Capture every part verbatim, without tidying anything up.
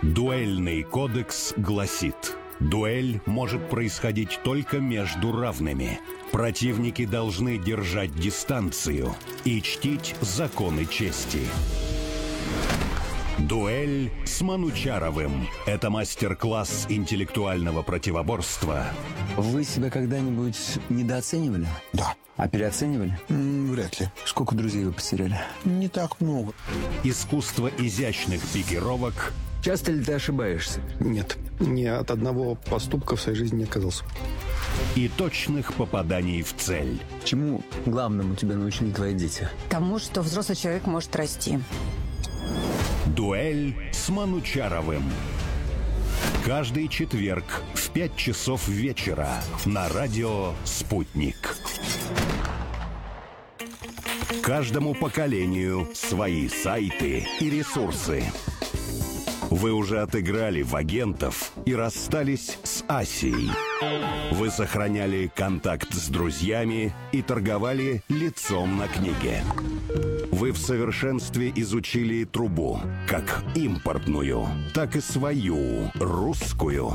Дуэльный кодекс гласит: дуэль может происходить только между равными. Противники должны держать дистанцию и чтить законы чести. Дуэль с Манучаровым. Это мастер-класс интеллектуального противоборства. Вы себя когда-нибудь недооценивали? Да. А переоценивали? М, вряд ли. Сколько друзей вы потеряли? Не так много. Искусство изящных пикировок. Часто ли ты ошибаешься? Нет. Ни от одного поступка в своей жизни не отказался. И точных попаданий в цель. Чему главному тебя научили твои дети? Тому, что взрослый человек может расти. Дуэль с Манучаровым. Каждый четверг в пять часов вечера на радио «Спутник». Каждому поколению свои сайты и ресурсы. Вы уже отыграли в агентов и расстались с Асией. Вы сохраняли контакт с друзьями и торговали лицом на книге. Вы в совершенстве изучили трубу, как импортную, так и свою, русскую.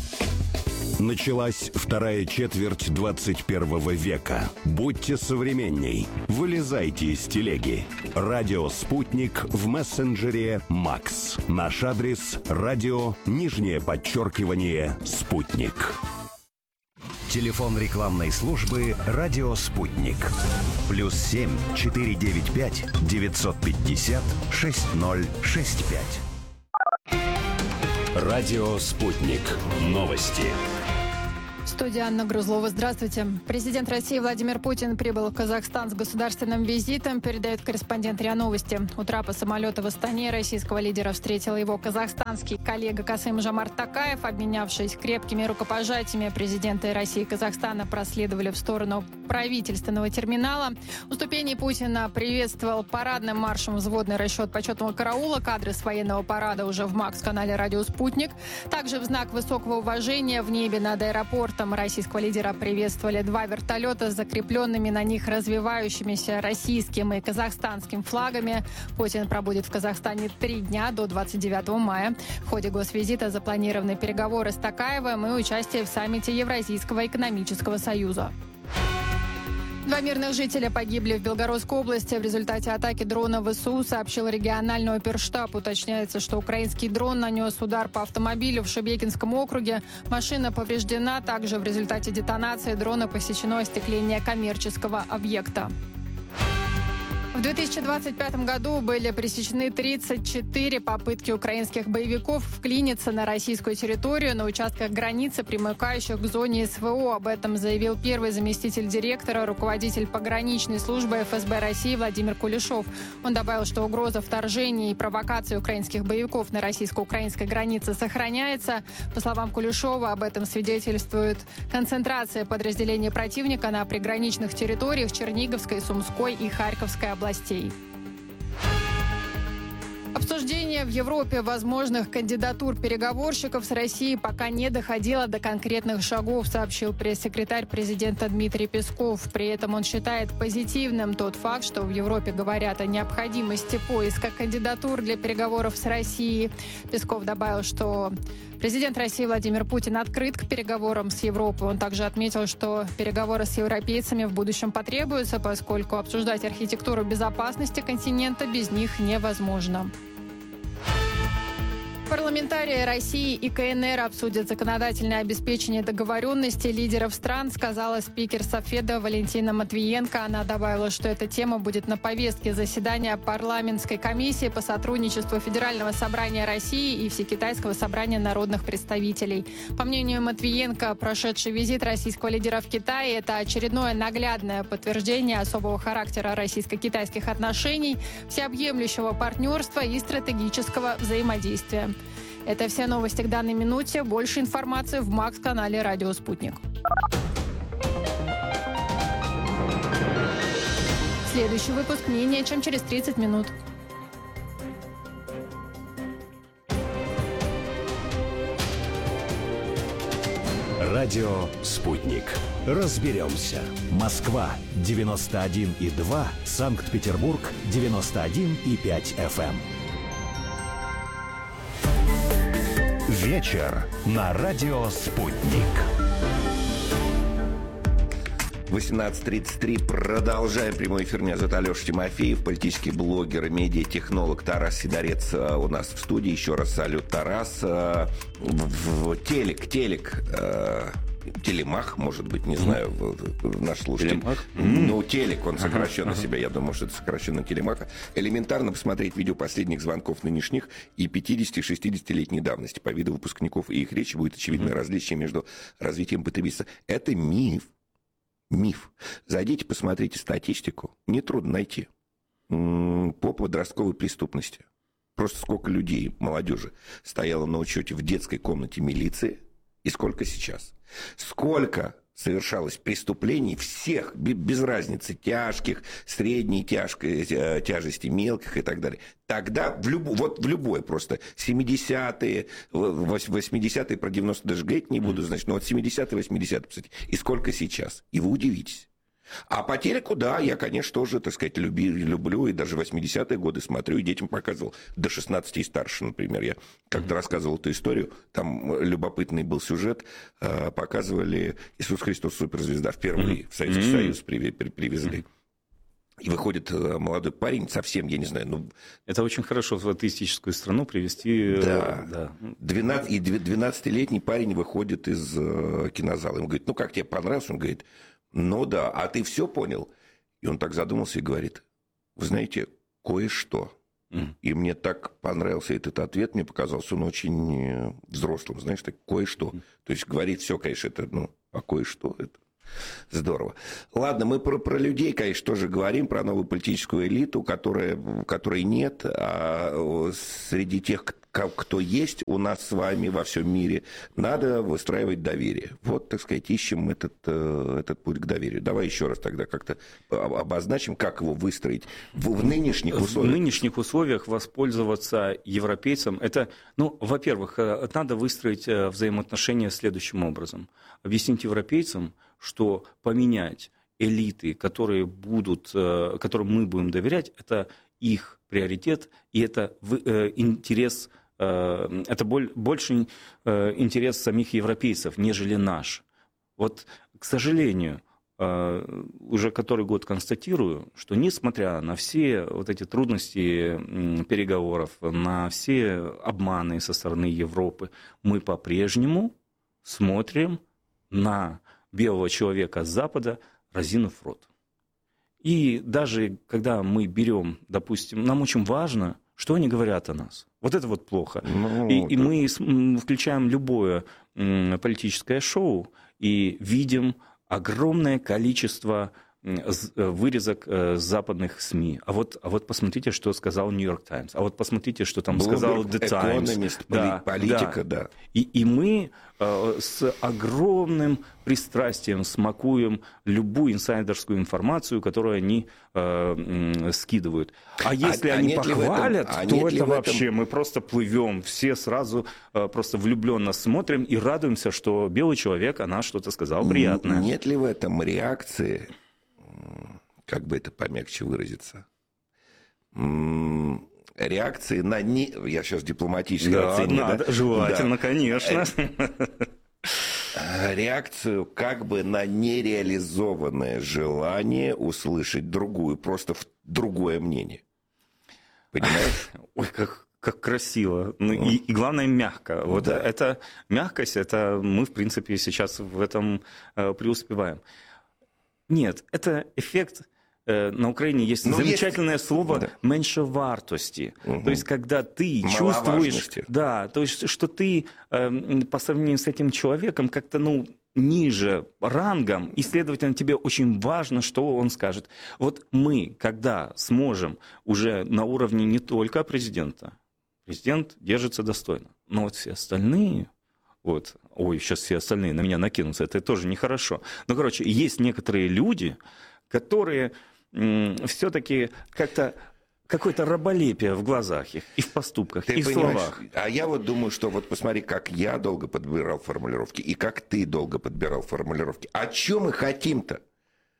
Началась вторая четверть двадцать первого века. Будьте современней. Вылезайте из телеги. Радио «Спутник» в мессенджере «Макс». Наш адрес – радио, нижнее подчеркивание, «Спутник». Телефон рекламной службы «Радио Спутник». Плюс семь четыре девять пять девятьсот пятьдесят шесть ноль шесть пять. Радио «Спутник». Новости. Студия Анна Грузлова. Здравствуйте. Президент России Владимир Путин прибыл в Казахстан с государственным визитом, передает корреспондент РИА Новости. У трапа самолета в Астане российского лидера встретил его казахстанский коллега Касым-Жомарт Токаев. Обменявшись крепкими рукопожатиями, президенты России и Казахстана проследовали в сторону правительственного терминала. У ступеней Путина приветствовал парадным маршем взводный расчет почетного караула. Кадры с военного парада уже в МАКС-канале «Радио Спутник». Также в знак высокого уважения в небе над аэропортом российского лидера приветствовали два вертолета с закрепленными на них развивающимися российским и казахстанским флагами. Путин пробудет в Казахстане три дня до двадцать девятого мая. В ходе госвизита запланированы переговоры с Токаевым и участие в саммите Евразийского экономического союза. Два мирных жителя погибли в Белгородской области в результате атаки дрона ВСУ, сообщил региональный оперштаб. Уточняется, что украинский дрон нанес удар по автомобилю в Шебекинском округе. Машина повреждена. Также в результате детонации дрона посечено остекление коммерческого объекта. В две тысячи двадцать пятом году были пресечены тридцать четыре попытки украинских боевиков вклиниться на российскую территорию на участках границы, примыкающих к зоне СВО. Об этом заявил первый заместитель директора, руководитель пограничной службы эф эс бэ России Владимир Кулешов. Он добавил, что угроза вторжения и провокации украинских боевиков на российско-украинской границе сохраняется. По словам Кулешова, об этом свидетельствует концентрация подразделений противника на приграничных территориях Черниговской, Сумской и Харьковской областей. областей. Обсуждение в Европе возможных кандидатур переговорщиков с Россией пока не доходило до конкретных шагов, сообщил пресс-секретарь президента Дмитрий Песков. При этом он считает позитивным тот факт, что в Европе говорят о необходимости поиска кандидатур для переговоров с Россией. Песков добавил, что президент России Владимир Путин открыт к переговорам с Европой. Он также отметил, что переговоры с европейцами в будущем потребуются, поскольку обсуждать архитектуру безопасности континента без них невозможно. Парламентарии России и ка эн эр обсудят законодательное обеспечение договоренности лидеров стран, сказала спикер Софеда Валентина Матвиенко. Она добавила, что эта тема будет на повестке заседания парламентской комиссии по сотрудничеству Федерального собрания России и Всекитайского собрания народных представителей. По мнению Матвиенко, прошедший визит российского лидера в Китай – это очередное наглядное подтверждение особого характера российско-китайских отношений, всеобъемлющего партнерства и стратегического взаимодействия. Это все новости к данной минуте. Больше информации в МАКС-канале «Радио Спутник». Следующий выпуск менее чем через тридцать минут. Радио «Спутник». Разберемся. Москва девяносто один и два, Санкт-Петербург девяносто один и пять эф эм. Вечер на радио «Спутник». восемнадцать тридцать три. Продолжаем прямой эфир. Меня зовут Алеша Тимофеев, политический блогер и медиатехнолог Тарас Сидорец у нас в студии. Еще раз салют, Тарас. В, в, телек, телек, э, телемах, может быть, не знаю, наш слушатель. Телемах? Ну, телек, он сокращен на себя, я думаю, что это сокращенно телемаха. Элементарно посмотреть видео последних звонков нынешних и пятидесяти-шестидесятилетней давности. По виду выпускников и их речи будет очевидное различие между развитием потребительства. Это миф. Миф. Зайдите, посмотрите статистику. Нетрудно найти. По подростковой преступности. Просто сколько людей, молодежи, стояло на учете в детской комнате милиции и сколько сейчас. Сколько совершалось преступлений всех, без разницы, тяжких, средней тяжкой, тяжести, мелких и так далее. Тогда, в люб... вот в любой просто, семидесятые, восьмидесятые, про девяностые даже говорить не буду, значит, но вот семидесятые, восьмидесятые, кстати, и сколько сейчас. И вы удивитесь. А по телеку, да, я, конечно, тоже, так сказать, люби, люблю, и даже восьмидесятые годы смотрю, и детям показывал, до шестнадцати и старше, например. Я когда рассказывал эту историю, там любопытный был сюжет, показывали «Иисус Христос суперзвезда», впервые в Советский Союз привезли. И выходит молодой парень, совсем, я не знаю, ну... Это очень хорошо в атеистическую страну привести... Да, да. двенадцать, и двенадцатилетний парень выходит из кинозала. Ему говорит, ну, как тебе понравилось? Он говорит... Ну да, а ты все понял? И он так задумался и говорит, вы знаете, кое-что. Mm. И мне так понравился этот ответ, мне показался он очень взрослым, знаешь, так, кое-что. Mm. То есть говорит все, конечно, это, ну, а кое-что это здорово. Ладно, мы про, про людей, конечно, тоже говорим, про новую политическую элиту, которая, которой нет, а среди тех, кто есть у нас с вами во всем мире, надо выстраивать доверие. Вот, так сказать, ищем этот, этот путь к доверию. Давай еще раз тогда как-то обозначим, как его выстроить в, в нынешних условиях. В нынешних условиях воспользоваться европейцам, это, ну, во-первых, надо выстроить взаимоотношения следующим образом. Объяснить европейцам, что поменять элиты, которые будут, которым мы будем доверять, это их приоритет, и это интерес, это больше интерес самих европейцев, нежели наш. Вот, к сожалению, уже который год констатирую, что несмотря на все вот эти трудности переговоров, на все обманы со стороны Европы, мы по-прежнему смотрим на белого человека с Запада, разинув рот. И даже когда мы берем, допустим, нам очень важно, что они говорят о нас. Вот это вот плохо. Ну, и, да. и мы включаем любое политическое шоу и видим огромное количество вырезок с западных СМИ. А вот, а вот посмотрите, что сказал Нью-Йорк Таймс. А вот посмотрите, что там Bloomberg, сказал The Times. Экономист, да, политика, да. да. И, и мы э, с огромным пристрастием смакуем любую инсайдерскую информацию, которую они э, скидывают. А если а, они а похвалят, этом, то а это вообще этом... мы просто плывем. Все сразу э, просто влюбленно смотрим и радуемся, что белый человек о нас что-то сказал приятное. Нет ли в этом реакции, как бы это помягче выразиться, реакции на... Не... Я сейчас дипломатически да, оценю. Надо, да? Желательно, да. Конечно. Реакцию как бы на нереализованное желание услышать другую, просто другое мнение. Понимаешь? Ой, как... Как красиво. Ну, и, и главное, мягко. Вот да. эта мягкость, это мы, в принципе, сейчас в этом э, преуспеваем. Нет, это эффект... Э, на Украине есть Но замечательное есть... слово да. «меньшевартости». Угу. То есть, когда ты чувствуешь... Да, то есть, что ты э, по сравнению с этим человеком как-то, ну, ниже рангом, и, следовательно, тебе очень важно, что он скажет. Вот мы, когда сможем уже на уровне не только президента, президент держится достойно, но вот все остальные... Вот. Ой, сейчас все остальные на меня накинутся, это тоже нехорошо. Но, короче, есть некоторые люди, которые м- все-таки как-то какое-то раболепие в глазах их, и в поступках, ты и в словах. А я вот думаю, что вот посмотри, как я долго подбирал формулировки, и как ты долго подбирал формулировки. А что мы хотим-то?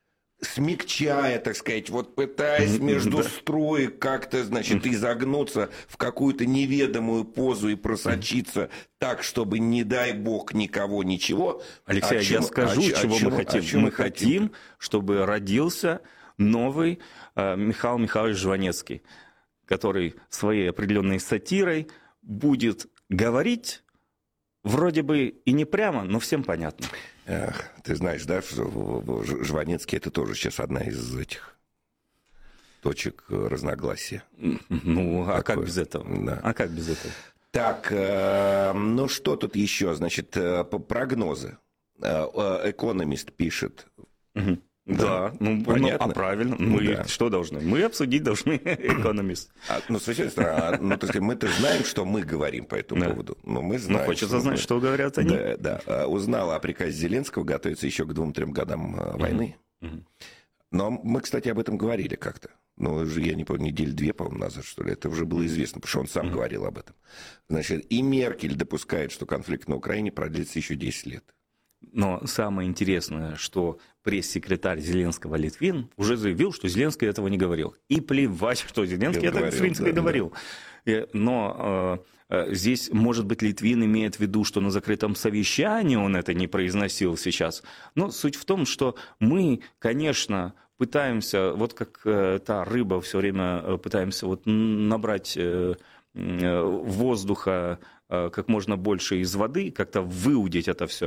смягчая, так сказать, вот пытаясь между строек как-то, значит, изогнуться в какую-то неведомую позу и просочиться так, чтобы, не дай бог, никого ничего. Алексей, чем, я скажу, о, чего о чем, мы хотим. чем мы мы хотим, хотим, чтобы родился новый э, Михаил Михайлович Жванецкий, который своей определенной сатирой будет говорить вроде бы и не прямо, но всем понятно. Эх, ты знаешь, да, что Жванецкий — это тоже сейчас одна из этих точек разногласия. Ну, а Такое. как без этого? Да. А как без этого? Так, э, ну что тут еще? Значит, э, прогнозы. Экономист пишет. Угу. Да, да, ну, понятно. Ну, а правильно, мы да. Что должны? Мы обсудить должны экономист. А, ну, с одной стороны, ну, то есть мы-то знаем, что мы говорим по этому да. поводу. Но мы знаем, ну, хочется что знать, мы... что говорят они. Да, да. Узнала о приказе Зеленского готовиться еще к двум-трем годам войны. Mm-hmm. Но мы, кстати, об этом говорили как-то. Ну, я не помню, неделю две, по-моему, назад, что ли. Это уже было известно, потому что он сам mm-hmm. говорил об этом. Значит, и Меркель допускает, что конфликт на Украине продлится еще десять лет. Но самое интересное, что пресс-секретарь Зеленского Литвин уже заявил, что Зеленский этого не говорил. И плевать, что Зеленский это, в принципе, да, говорил. Да. Но э, здесь, может быть, Литвин имеет в виду, что на закрытом совещании он это не произносил сейчас. Но суть в том, что мы, конечно, пытаемся, вот как э, та рыба все время пытаемся вот набрать э, э, воздуха э, как можно больше из воды, как-то выудить это все.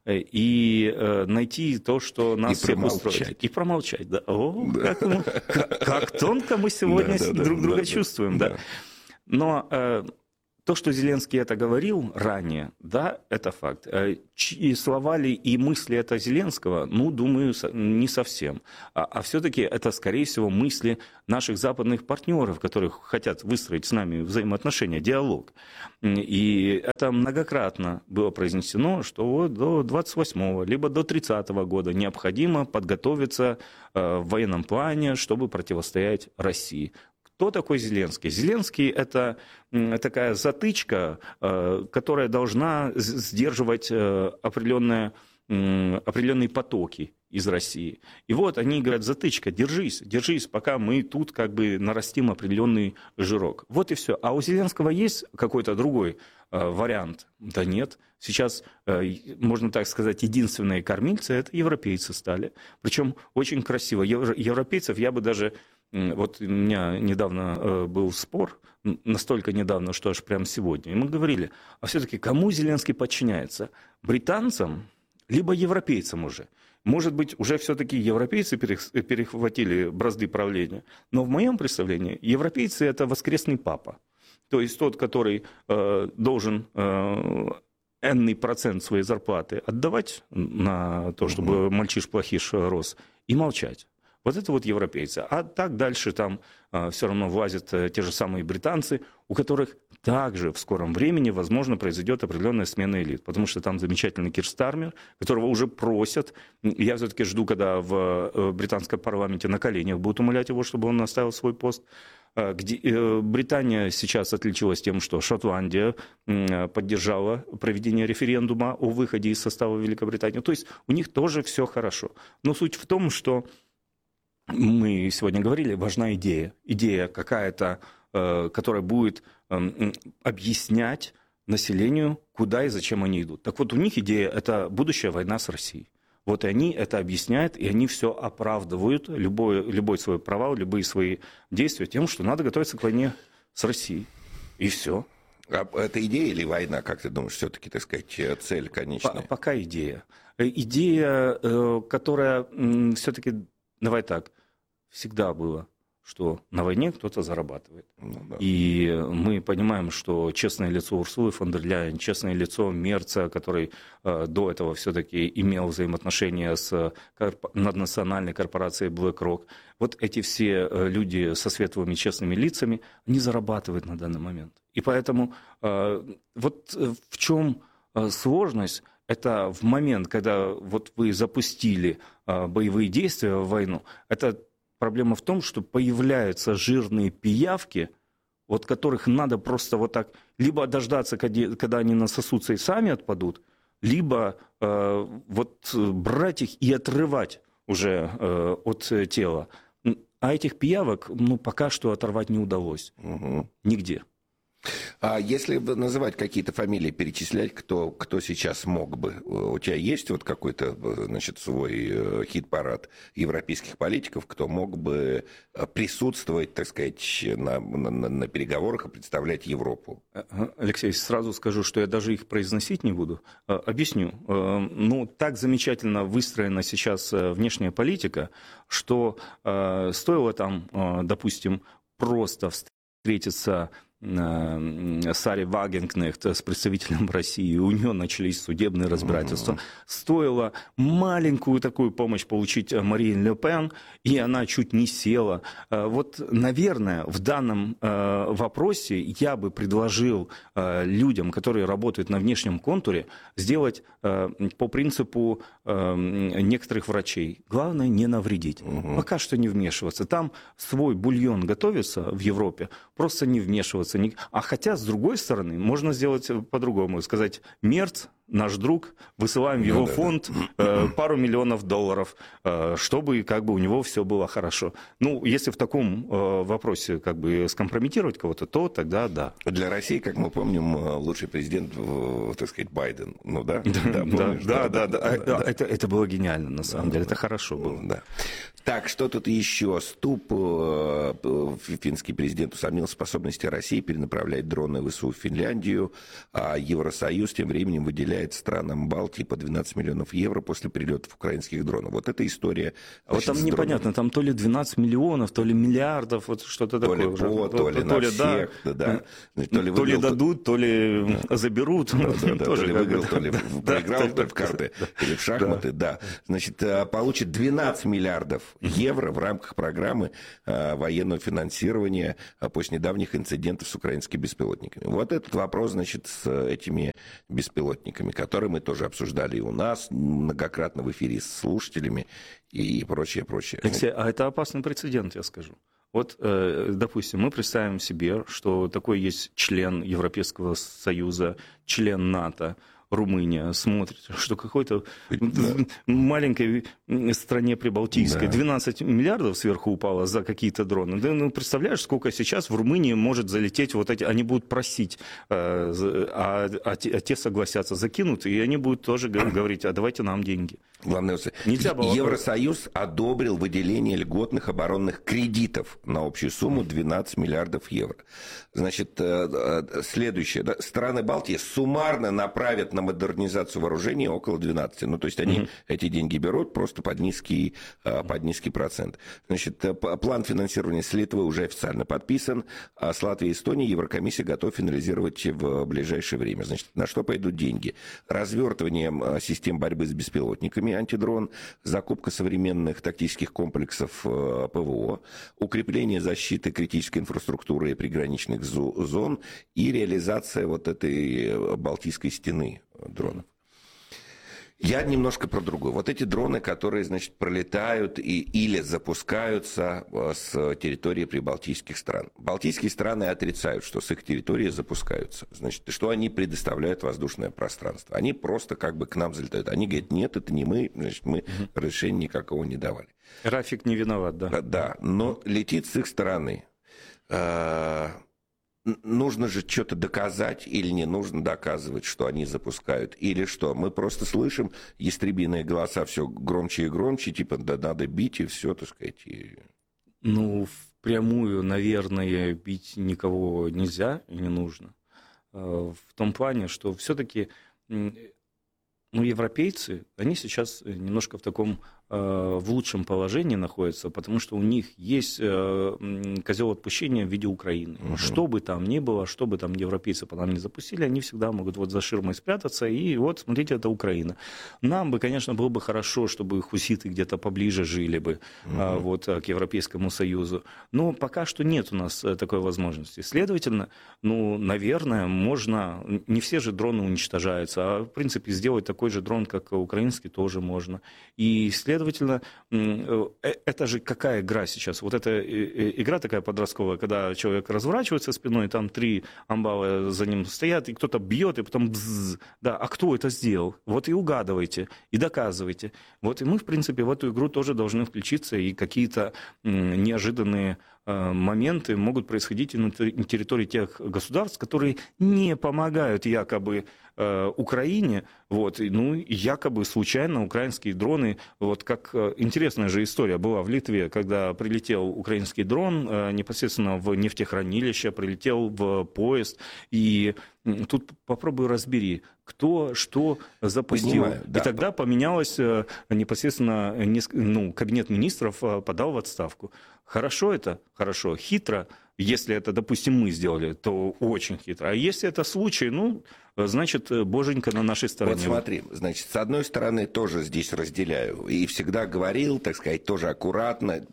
И э, найти то, что нас и всех устроит. И промолчать. Да. О, да. Как, мы, как, как тонко мы сегодня да, да, друг да, друга да, чувствуем. Да. Да. Но э, то, что Зеленский это говорил ранее, да, это факт. И слова ли и мысли это Зеленского, ну, думаю, не совсем. А, а все-таки это, скорее всего, мысли наших западных партнеров, которые хотят выстроить с нами взаимоотношения, диалог. И это многократно было произнесено, что вот до двадцать восьмого, либо до тридцатого года необходимо подготовиться в военном плане, чтобы противостоять России. Кто такой Зеленский? Зеленский – это такая затычка, которая должна сдерживать определенные, определенные потоки из России. И вот они говорят: затычка, держись, держись, пока мы тут как бы нарастим определенный жирок. Вот и все. А у Зеленского есть какой-то другой вариант? Да нет. Сейчас, можно так сказать, единственные кормильцы – это европейцы стали. Причем очень красиво. Европейцев я бы даже... Вот у меня недавно был спор, настолько недавно, что аж прямо сегодня. И мы говорили, а все-таки кому Зеленский подчиняется? Британцам, либо европейцам уже? Может быть, уже все-таки европейцы перехватили бразды правления. Но в моем представлении европейцы – это воскресный папа. То есть тот, который э, должен э, энный процент своей зарплаты отдавать на то, чтобы мальчиш-плохиш рос, и молчать. Вот это вот европейцы. А так дальше там э, все равно влазят э, те же самые британцы, у которых также в скором времени, возможно, произойдет определенная смена элит. Потому что там замечательный Кир Стармер, которого уже просят. Я все-таки жду, когда в э, британском парламенте на коленях будут умолять его, чтобы он оставил свой пост. Э, где, э, Британия сейчас отличилась тем, что Шотландия э, поддержала проведение референдума о выходе из состава Великобритании. То есть у них тоже все хорошо. Но суть в том, что мы сегодня говорили, важна идея. Идея какая-то, э, которая будет э, объяснять населению, куда и зачем они идут. Так вот, у них идея – это будущая война с Россией. Вот и они это объясняют, и они все оправдывают, любой, любой свой провал, любые свои действия тем, что надо готовиться к войне с Россией. И все. А это идея или война, как ты думаешь, все-таки, так сказать, цель конечная? Пока идея. Идея, которая все-таки, давай так, всегда было, что на войне кто-то зарабатывает. Ну, да. И мы понимаем, что честное лицо Урсулы фон дер Ляйен, честное лицо Мерца, который э, до этого все-таки имел взаимоотношения с корп... наднациональной корпорацией BlackRock, вот эти все э, люди со светлыми честными лицами, они зарабатывают на данный момент. И поэтому э, вот в чем э, сложность? Это в момент, когда вот вы запустили э, боевые действия в войну, это проблема в том, что появляются жирные пиявки, от которых надо просто вот так либо дождаться, когда они насосутся и сами отпадут, либо э, вот брать их и отрывать уже э, от тела. А этих пиявок, ну, пока что оторвать не удалось. Угу. Нигде. А если называть какие-то фамилии, перечислять, кто, кто сейчас мог бы? У тебя есть вот какой-то, значит, свой хит-парад европейских политиков, кто мог бы присутствовать, так сказать, на, на, на переговорах и представлять Европу? Алексей, сразу скажу, что я даже их произносить не буду. Объясню. Ну, так замечательно выстроена сейчас внешняя политика, что стоило там, допустим, просто встретиться Саре Вагенкнехт с представителем России, у нее начались судебные разбирательства. Mm-hmm. Стоило маленькую такую помощь получить Марин Ле Пен, и она чуть не села. Вот, наверное, в данном вопросе я бы предложил людям, которые работают на внешнем контуре, сделать по принципу некоторых врачей. Главное, не навредить. Mm-hmm. Пока что не вмешиваться. Там свой бульон готовится в Европе, просто не вмешиваться. А хотя, с другой стороны, можно сделать по-другому. Сказать, Мерц, наш друг, высылаем в его да, фонд да. Э, пару миллионов долларов, э, чтобы как бы у него все было хорошо. Ну, если в таком э, вопросе как бы скомпрометировать кого-то, то тогда да. Для России, как мы помним, лучший президент, так сказать, Байден. Ну да? Да, да, да, да. Это было гениально, на самом деле. Это хорошо было. Так, что тут еще? Ступ, финский президент, усомнился в способности России перенаправлять дроны ВСУ в Финляндию, а Евросоюз тем временем выделяет странам Балтии по двенадцать миллионов евро после прилетов украинских дронов. Вот эта история. А вот там непонятно, там то ли двенадцать миллионов, то ли миллиардов, вот что-то то такое. Ли по, то, то ли на всех, да. Да. Значит, то ли, то ли дадут, то ли да. заберут. Да, да, да, то ли выиграл, то ли проиграл в карты, или в шахматы, да. Значит, получит двенадцать миллиардов евро в рамках программы военного финансирования после недавних инцидентов с украинскими беспилотниками. Вот этот вопрос, значит, с этими беспилотниками, которые мы тоже обсуждали и у нас многократно в эфире с слушателями и прочее, прочее. Алексей, а это опасный прецедент, я скажу. Вот, допустим, мы представим себе, что такой есть член Европейского Союза, член НАТО, Румыния, смотрит, что какой-то да. маленькой стране прибалтийской да. двенадцать миллиардов сверху упало за какие-то дроны. Да, ну, представляешь, сколько сейчас в Румынии может залететь вот эти, они будут просить, а, а, а, те, а те согласятся, закинут, и они будут тоже говорить, а давайте нам деньги. Главное, Нельзя было... Евросоюз одобрил выделение льготных оборонных кредитов на общую сумму двенадцать миллиардов евро. Значит, следующее. Да, страны Балтии суммарно направят на модернизацию вооружения около двенадцати. Ну, то есть они mm-hmm. эти деньги берут просто под низкий, под низкий процент. Значит, план финансирования с Литвой уже официально подписан, а с Латвией и Эстонией Еврокомиссия готова финализировать в ближайшее время. Значит, на что пойдут деньги? Развертывание систем борьбы с беспилотниками, антидрон, закупка современных тактических комплексов ПВО, укрепление защиты критической инфраструктуры и приграничных зон и реализация вот этой Балтийской стены дронов. Я немножко про другое. Вот эти дроны, которые, значит, пролетают и, или запускаются с территории прибалтийских стран. Балтийские страны отрицают, что с их территории запускаются. Значит, что они предоставляют воздушное пространство. Они просто как бы к нам залетают. Они говорят, нет, это не мы, значит, мы угу. разрешения никакого не давали. Рафик не виноват, да? Да, но летит с их стороны. Нужно же что-то доказать или не нужно доказывать, что они запускают, или что? Мы просто слышим ястребиные голоса все громче и громче, типа, да надо бить и все, так сказать. И... Ну, впрямую, наверное, бить никого нельзя и не нужно. В том плане, что все-таки, ну, европейцы, они сейчас немножко в таком в лучшем положении находятся, потому что у них есть козел отпущения в виде Украины. Угу. Что бы там ни было, что бы там европейцы по нам не запустили, они всегда могут вот за ширмой спрятаться, и вот, смотрите, это Украина. Нам бы, конечно, было бы хорошо, чтобы хуситы где-то поближе жили бы угу. вот, к Европейскому Союзу, но пока что нет у нас такой возможности. Следовательно, ну, наверное, можно, не все же дроны уничтожаются, а, в принципе, сделать такой же дрон, как украинский, тоже можно. И, следовательно, следовательно, это же какая игра сейчас? Вот эта игра такая подростковая, когда человек разворачивается спиной, там три амбала за ним стоят, и кто-то бьет, и потом бзз, да, а кто это сделал? Вот и угадывайте, и доказывайте. Вот и мы, в принципе, в эту игру тоже должны включиться, и какие-то неожиданные моменты могут происходить и на территории тех государств, которые не помогают якобы Украине, вот, ну, якобы случайно украинские дроны, вот как интересная же история была в Литве, когда прилетел украинский дрон непосредственно в нефтехранилище, прилетел в поезд, и тут попробуй разбери, кто что запустил. Понимаю, да. И тогда поменялось непосредственно, ну, кабинет министров подал в отставку. Хорошо это? Хорошо. Хитро? Если это, допустим, мы сделали, то очень хитро. А если это случай, ну, значит, боженька на нашей стороне. Вот смотри, значит, с одной стороны, тоже здесь разделяю. И всегда говорил, так сказать, тоже аккуратно.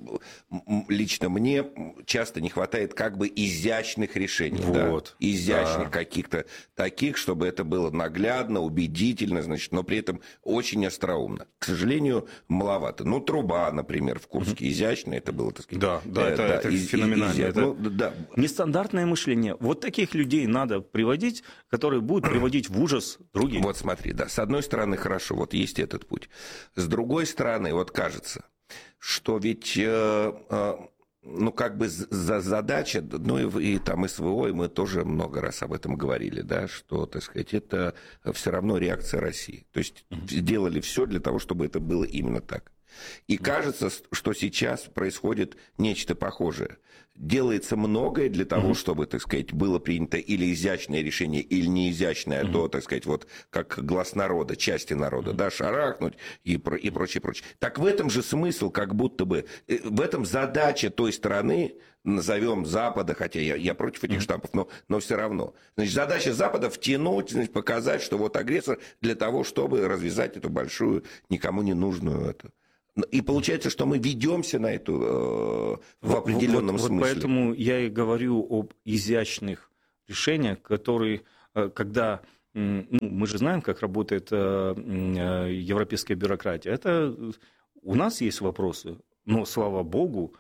Лично мне часто не хватает как бы изящных решений. Вот. Да? Изящных да. каких-то таких, чтобы это было наглядно, убедительно, значит, но при этом очень остроумно. К сожалению, маловато. Ну, труба, например, в Курске mm-hmm. изящная, это было, так сказать. Да, да, э, это, да, это из, феноменально. Из, это... Ну, да. Нестандартное мышление. Вот таких людей надо приводить, которые будут приводить в ужас других. Вот смотри, да, с одной стороны, хорошо, вот есть этот путь. С другой стороны, вот кажется, что ведь, э, э, ну, как бы за задача, ну, и, и там СВО, и мы тоже много раз об этом говорили, да, что, так сказать, это все равно реакция России. То есть mm-hmm. делали все для того, чтобы это было именно так. И кажется, что сейчас происходит нечто похожее. Делается многое для того, mm-hmm. чтобы, так сказать, было принято или изящное решение, или не изящное, mm-hmm. то, так сказать, вот как глас народа, части народа, mm-hmm. да, шарахнуть и, про, и прочее, прочее. Так в этом же смысл, как будто бы, в этом задача той страны, назовем Запада, хотя я, я против этих mm-hmm. штампов, но, но все равно. Значит, задача Запада втянуть, значит, показать, что вот агрессор для того, чтобы развязать эту большую, никому не нужную эту. И получается, что мы ведемся на эту э, в определенном вот, вот, смысле. Вот поэтому я и говорю об изящных решениях, которые, когда, ну, мы же знаем, как работает европейская бюрократия. Это у нас есть вопросы, но, слава богу,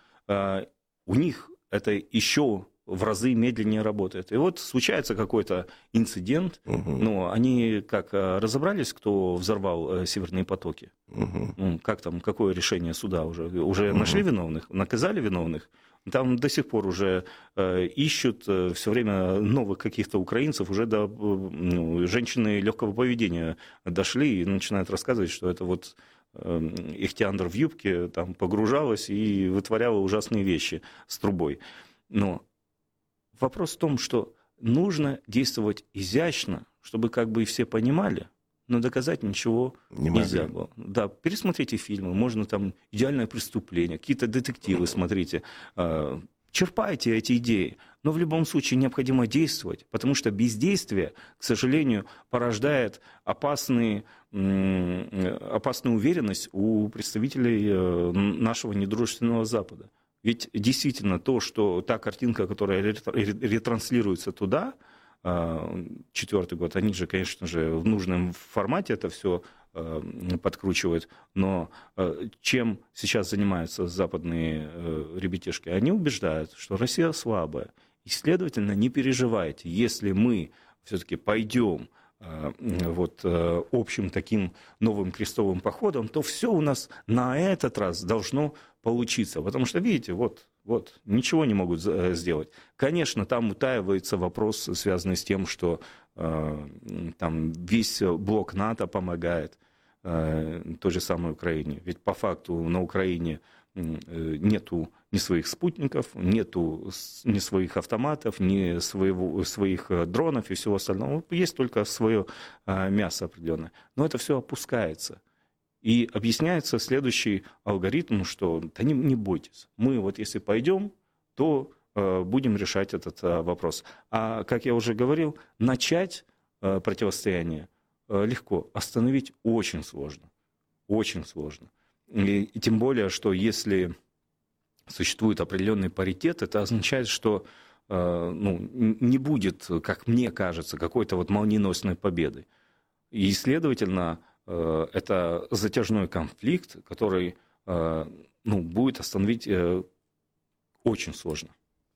у них это еще в разы медленнее работает. И вот случается какой-то инцидент, угу. но они как разобрались, кто взорвал северные потоки? Угу. Как там, какое решение суда уже? Уже угу. нашли виновных, наказали виновных? Там до сих пор уже э, ищут э, все время новых каких-то украинцев, уже до ну, женщины легкого поведения дошли и начинают рассказывать, что это вот э, Ихтиандр в юбке там погружалась и вытворяла ужасные вещи с трубой. Но вопрос в том, что нужно действовать изящно, чтобы как бы и все понимали, но доказать ничего не нельзя могли. Было. Да, пересмотрите фильмы, можно там «Идеальное преступление», какие-то детективы смотрите, черпайте эти идеи, но в любом случае необходимо действовать, потому что бездействие, к сожалению, порождает опасные, опасную уверенность у представителей нашего недружественного Запада. Ведь действительно то, что та картинка, которая ретранслируется туда, четвертый год, они же, конечно же, в нужном формате это все подкручивают, но чем сейчас занимаются западные ребятишки? Они убеждают, что Россия слабая, и, следовательно, не переживайте, если мы все-таки пойдем вот общим таким новым крестовым походом, то все у нас на этот раз должно получиться, потому что, видите, вот Вот, ничего не могут сделать. Конечно, там утаивается вопрос, связанный с тем, что э, там весь блок НАТО помогает э, той же самой Украине. Ведь по факту на Украине э, нету ни своих спутников, нету ни своих автоматов, ни своего, своих дронов и всего остального. Есть только свое э, мясо определенное. Но это все опускается. И объясняется следующий алгоритм, что да не, не бойтесь, мы вот если пойдем, то э, будем решать этот э, вопрос. А, как я уже говорил, начать э, противостояние э, легко, остановить очень сложно. Очень сложно. И, и тем более, что если существует определенный паритет, это означает, что э, ну, не будет, как мне кажется, какой-то вот молниеносной победы. И, следовательно, э, это затяжной конфликт, который э, ну, будет остановить э, очень сложно.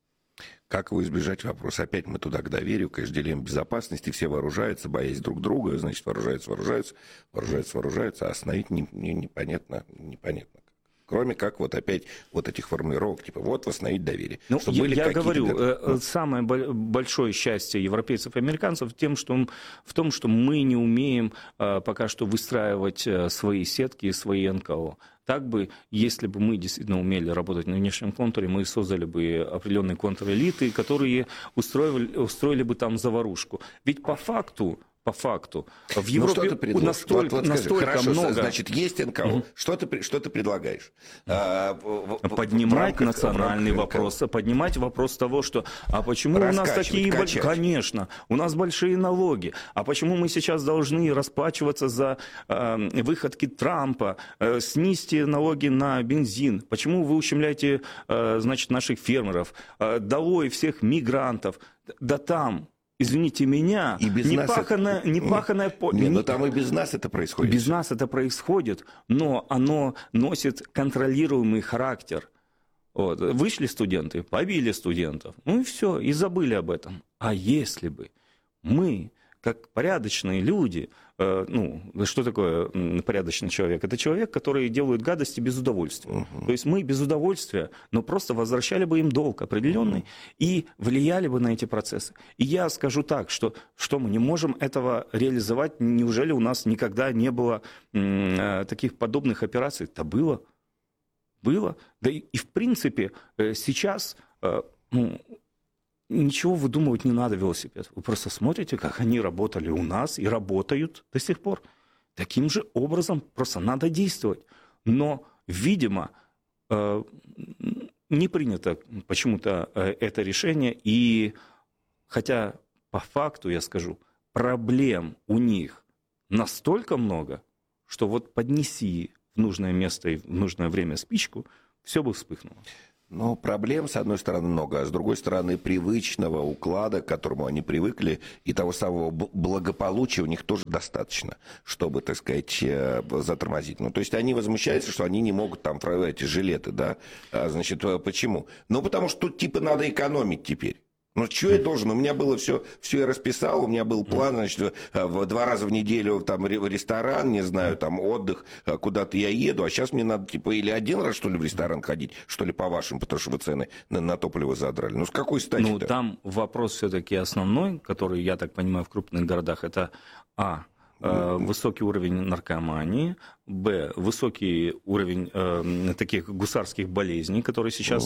Как его избежать? Вопрос. Опять мы туда к доверию, конечно, дилемма безопасности. Все вооружаются, боясь друг друга. Значит, вооружаются, вооружаются, вооружаются, вооружаются. А остановить не, не, непонятно, непонятно. Кроме как вот опять вот этих формулировок, типа вот восстановить доверие. Ну, Чтобы я были я говорю, ну. самое большое счастье европейцев и американцев тем, что, в том, что мы не умеем пока что выстраивать свои сетки и свои эн ка о. Так бы, если бы мы действительно умели работать на внешнем контуре, мы создали бы определенные контрэлиты, которые устроили, устроили бы там заварушку. Ведь по факту, по факту, в Европе ну, настолько, вот, вот настолько Хорошо, много... Значит, есть эн ка о. Угу. Что, ты, что ты предлагаешь? А, поднимать рамках, национальный вопрос, поднимать вопрос того, что а почему у нас такие... Качать. Конечно, у нас большие налоги. А почему мы сейчас должны расплачиваться за э, выходки Трампа, э, снизьте налоги на бензин? Почему вы ущемляете э, значит, наших фермеров? Э, долой всех мигрантов. Да там... Извините меня, непаханное, это... непаханное поле. Не, но там и без нас это происходит. Без нас это происходит, но оно носит контролируемый характер. Вот. Вышли студенты, побили студентов, ну и все, и забыли об этом. А если бы мы, как порядочные люди, э, ну, что такое порядочный человек? Это человек, который делает гадости без удовольствия. Uh-huh. То есть мы без удовольствия, но просто возвращали бы им долг определенный uh-huh. и влияли бы на эти процессы. И я скажу так, что, что мы не можем этого реализовать. Неужели у нас никогда не было э, таких подобных операций? Да было. Было. Да и, и в принципе сейчас... Э, ну, ничего выдумывать не надо велосипед. Вы просто смотрите, как они работали у нас и работают до сих пор. Таким же образом просто надо действовать. Но, видимо, не принято почему-то это решение. И хотя по факту, я скажу, проблем у них настолько много, что вот поднеси в нужное место и в нужное время спичку, все бы вспыхнуло. Но проблем, с одной стороны, много, а с другой стороны, привычного уклада, к которому они привыкли, и того самого благополучия у них тоже достаточно, чтобы, так сказать, затормозить. Ну, то есть они возмущаются, что они не могут там эти жилеты, да? А, значит, почему? Ну, потому что тут типа надо экономить теперь. Ну, что я должен? У меня было все, все я расписал, у меня был план, значит, в два раза в неделю там ресторан, не знаю, там отдых, куда-то я еду, а сейчас мне надо, типа, или один раз, что ли, в ресторан ходить, что ли, по-вашему, потому что вы цены на, на топливо задрали. Ну, с какой стати-то? Ну, там вопрос все-таки основной, который, я так понимаю, в крупных городах, это, а, высокий уровень наркомании, б, высокий уровень э, таких гусарских болезней, которые сейчас